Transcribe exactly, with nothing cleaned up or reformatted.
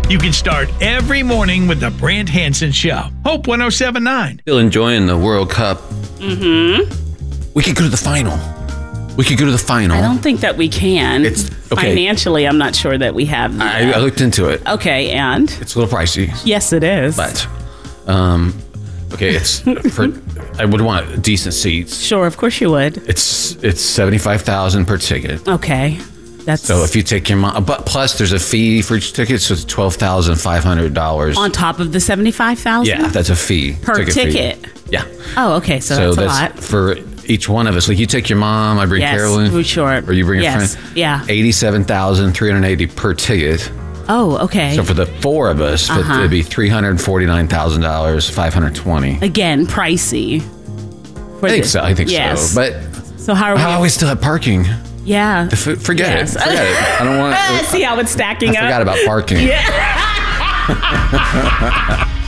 You can start every morning with the Brant Hansen Show. Hope one oh seven point nine. Still enjoying the World Cup. Mm-hmm. We could go to the final. We could go to the final. I don't think that we can. It's okay. Financially, I'm not sure that we have. I, I looked into it. Okay, and? It's a little pricey. Yes, it is. But, um, okay, it's for. I would want decent seats. Sure, of course you would. It's it's seventy-five thousand per ticket. Okay, that's so if you take your mom, but plus there's a fee for each ticket, so it's twelve thousand five hundred dollars on top of the seventy-five thousand. Yeah, that's a fee per ticket. ticket. Yeah. Oh, okay, so, so that's, that's a lot for each one of us. Like you take your mom, I bring yes, Carolyn, sure, or you bring yes. a friend. Yeah, eighty-seven thousand three hundred eighty per ticket. Oh, okay. So for the four of us, uh-huh. it'd be three hundred forty-nine thousand dollars, five hundred twenty. Again, pricey. I think the, so. I think yes. so. But so how are we? How we still have parking? Yeah. F- forget yes. it. Forget it. I don't want. See how it's stacking I up. I forgot about parking. Yeah.